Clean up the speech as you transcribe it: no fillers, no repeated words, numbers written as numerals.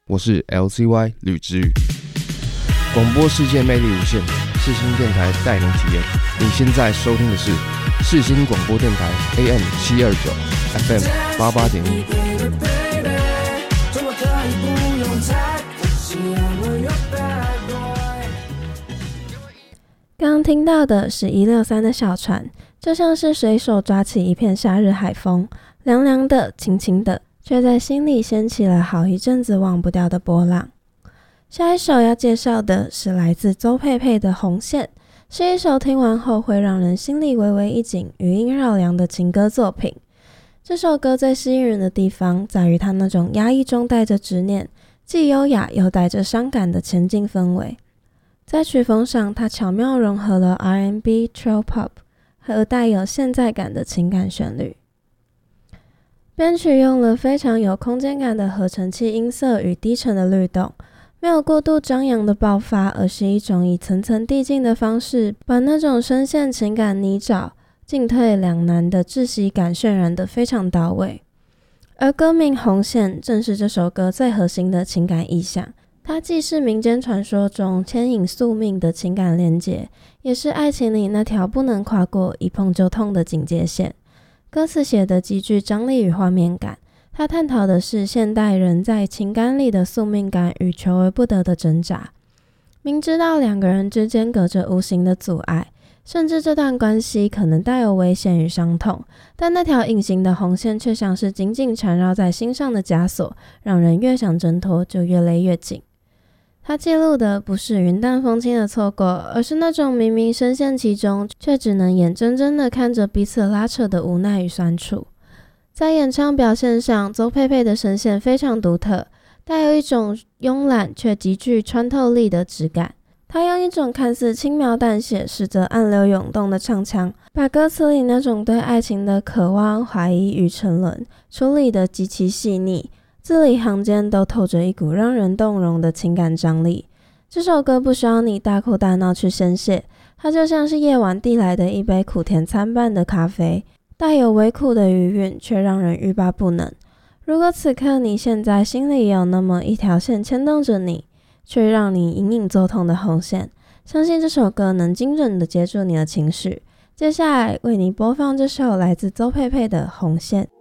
我是 LCY 吕之宇。广播世界魅力无限，世新电台带您体验。你现在收听的是世新广播电台 AM 729 FM 88.1。 刚刚听到的是163的小船，就像是随手抓起一片夏日海风，凉凉的、轻轻的，却在心里掀起了好一阵子忘不掉的波浪。下一首要介绍的是来自邹佩佩的《红线》，是一首听完后会让人心里微微一紧、余音绕梁的情歌作品。这首歌最吸引人的地方在于它那种压抑中带着执念，既优雅又带着伤感的前进氛围。在曲风上，它巧妙融合了 R&B、Chill Pop 和带有现在感的情感旋律。编曲用了非常有空间感的合成器音色与低沉的律动，没有过度张扬的爆发，而是一种以层层递进的方式，把那种深陷情感泥沼、进退两难的窒息感渲染得非常到位。而歌名《红线》正是这首歌最核心的情感意象。它既是民间传说中牵引宿命的情感连结，也是爱情里那条不能跨过、一碰就痛的警戒线。歌词写得极具张力与画面感，它探讨的是现代人在情感里的宿命感与求而不得的挣扎。明知道两个人之间隔着无形的阻碍，甚至这段关系可能带有危险与伤痛，但那条隐形的红线却像是紧紧缠绕在心上的枷锁，让人越想挣脱就越勒越紧。它记录的不是云淡风轻的错过，而是那种明明深陷其中，却只能眼睁睁地看着彼此拉扯的无奈与酸楚。在演唱表现上，邹佩佩的声线非常独特，带有一种慵懒却极具穿透力的质感。他用一种看似轻描淡写，实则暗流涌动的唱腔，把歌词里那种对爱情的渴望、怀疑与沉沦处理得极其细腻，字里行间都透着一股让人动容的情感张力。这首歌不需要你大哭大闹去宣泄，它就像是夜晚递来的一杯苦甜参半的咖啡，带有微苦的余韵，却让人欲罢不能。如果此刻你现在心里有那么一条线牵动着你，却让你隐隐作痛的红线，相信这首歌能精准地接住你的情绪。接下来为你播放这首来自邹佩佩的《红线》。